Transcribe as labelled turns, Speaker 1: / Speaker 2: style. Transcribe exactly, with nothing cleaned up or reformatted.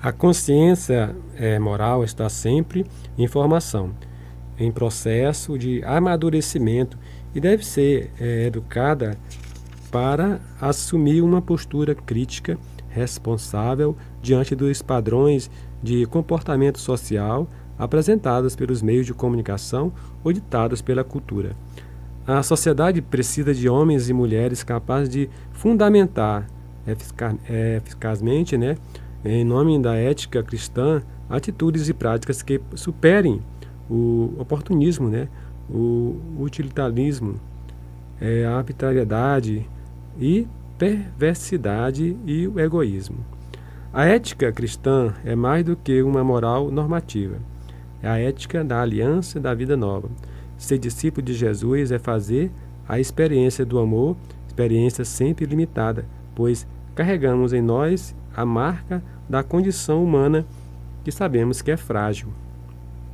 Speaker 1: A consciência eh, moral está sempre em formação, em processo de amadurecimento e deve ser eh, educada para assumir uma postura crítica, responsável diante dos padrões de comportamento social apresentados pelos meios de comunicação ou ditados pela cultura. A sociedade precisa de homens e mulheres capazes de fundamentar efica- eh, eficazmente, né, em nome da ética cristã, atitudes e práticas que superem o oportunismo, né, o utilitarismo, eh, a arbitrariedade e perversidade e o egoísmo. A ética cristã é mais do que uma moral normativa. É a ética da aliança da vida nova. Ser discípulo de Jesus é fazer a experiência do amor, experiência sempre limitada, pois carregamos em nós a marca da condição humana que sabemos que é frágil.